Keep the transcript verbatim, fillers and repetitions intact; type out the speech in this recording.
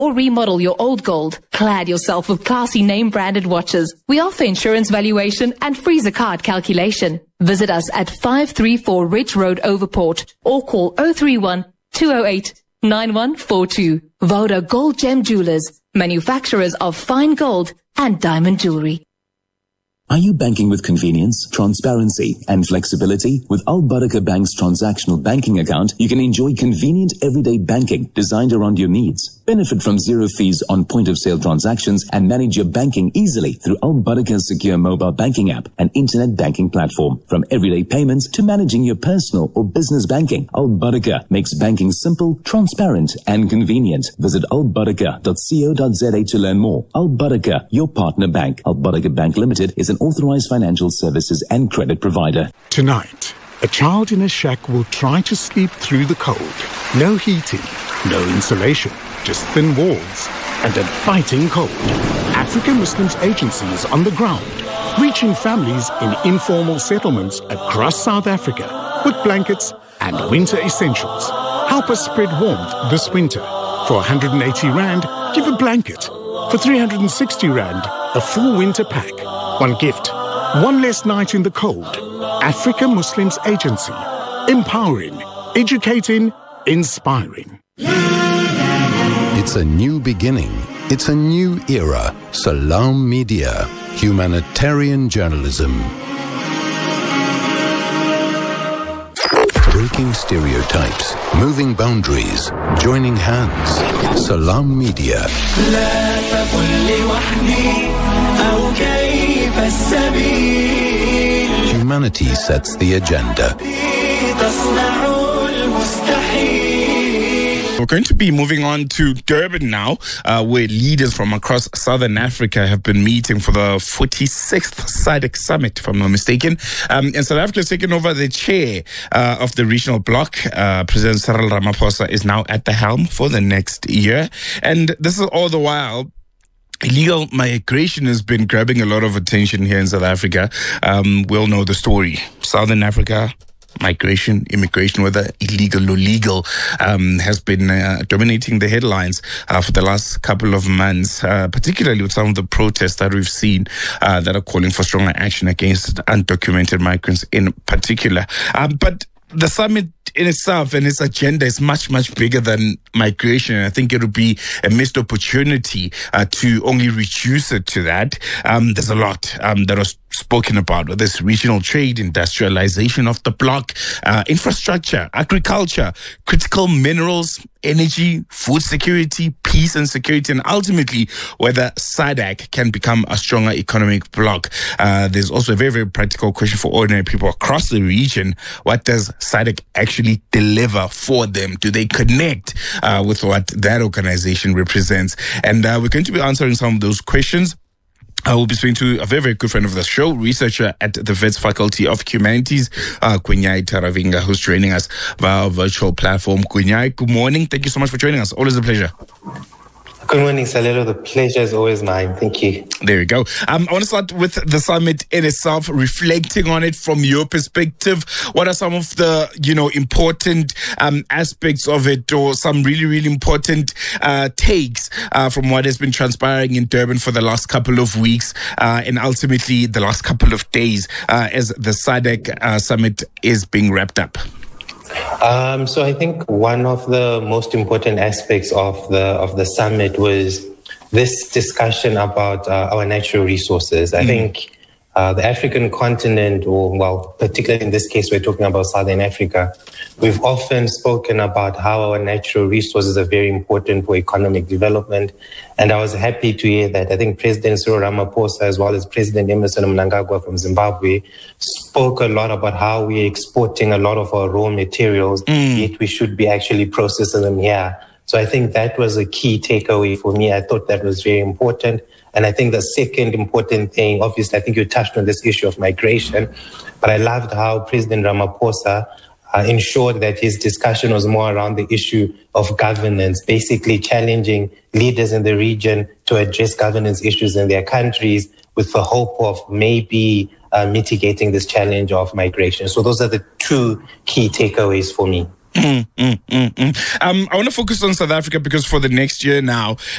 or remodel your old gold. Clad yourself with classy name-branded watches. We offer insurance valuation and free zakat calculation. Visit us at five three four Ridge Road, Overport, or call zero three one, two zero eight, nine one four two. Voda Gold Gem Jewelers, manufacturers of fine gold and diamond jewelry. Are you banking with convenience, transparency, and flexibility? With Al Barakah Bank's transactional banking account, you can enjoy convenient everyday banking designed around your needs. Benefit from zero fees on point-of-sale transactions and manage your banking easily through Al Barakah's secure mobile banking app and internet banking platform. From everyday payments to managing your personal or business banking, Al Barakah makes banking simple, transparent, and convenient. Visit al barakah dot co dot za to learn more. Al Barakah, your partner bank. Al Barakah Bank Limited is an authorized financial services and credit provider. Tonight, a child in a shack will try to sleep through the cold. No heating, no insulation, just thin walls and a biting cold. African Muslims Agency is on the ground, reaching families in informal settlements across South Africa with blankets and winter essentials. Help us spread warmth this winter. For one hundred eighty rand, give a blanket. For three hundred sixty rand, a full winter pack. One gift, one less night in the cold. Africa Muslims Agency. Empowering, educating, inspiring. It's a new beginning. It's a new era. Salam Media. Humanitarian journalism. Breaking stereotypes. Moving boundaries. Joining hands. Salam Media. Humanity sets the agenda. We're going to be moving on to Durban now, uh, where leaders from across Southern Africa have been meeting for the forty-sixth SADC Summit, if I'm not mistaken. Um, and South Africa has taken over the chair uh, of the regional bloc. Uh, President Cyril Ramaphosa is now at the helm for the next year. And this is all the while illegal migration has been grabbing a lot of attention here in South Africa. Um, we all know the story. Southern Africa, migration, immigration, whether illegal or legal, um, has been uh, dominating the headlines uh, for the last couple of months, uh, particularly with some of the protests that we've seen uh, that are calling for stronger action against undocumented migrants in particular. Um, but the summit in itself and its agenda is much, much bigger than migration. And I think it would be a missed opportunity uh, to only reduce it to that. Um, there's a lot um, that was spoken about with this regional trade, industrialization of the bloc, uh, infrastructure, agriculture, critical minerals, energy, food security, peace and security, and ultimately whether SADC can become a stronger economic bloc. Uh, there's also a very, very practical question for ordinary people across the region. What does SADC actually deliver for them? Do they connect uh, with what that organization represents? And uh, we're going to be answering some of those questions. I will be speaking to a very, very good friend of the show, researcher at the Wits Faculty of Humanities, uh, Kunyai Taravinga, who's joining us via our virtual platform. Kunyai, good morning. Thank you so much for joining us. Always a pleasure. Good morning, Salero. The pleasure is always mine. Thank you. There we go. Um, I want to start with the summit in itself, reflecting on it from your perspective. What are some of the, you know, important um, aspects of it, or some really, really important uh, takes uh, from what has been transpiring in Durban for the last couple of weeks uh, and ultimately the last couple of days uh, as the SADC uh, summit is being wrapped up? Um, so I think one of the most important aspects of the of the summit was this discussion about uh, our natural resources. I mm. think uh, the African continent, or well, particularly in this case, we're talking about Southern Africa. We've often spoken about how our natural resources are very important for economic development. And I was happy to hear that I think President Cyril Ramaphosa, as well as President Emmerson Mnangagwa from Zimbabwe, spoke a lot about how we're exporting a lot of our raw materials, mm. yet we should be actually processing them here. So I think that was a key takeaway for me. I thought that was very important. And I think the second important thing, obviously, I think you touched on this issue of migration, but I loved how President Ramaphosa Uh, ensured that his discussion was more around the issue of governance, basically challenging leaders in the region to address governance issues in their countries with the hope of maybe uh, mitigating this challenge of migration. So those are the two key takeaways for me. Mm, mm, mm, mm. Um, I want to focus on South Africa because for the next year now,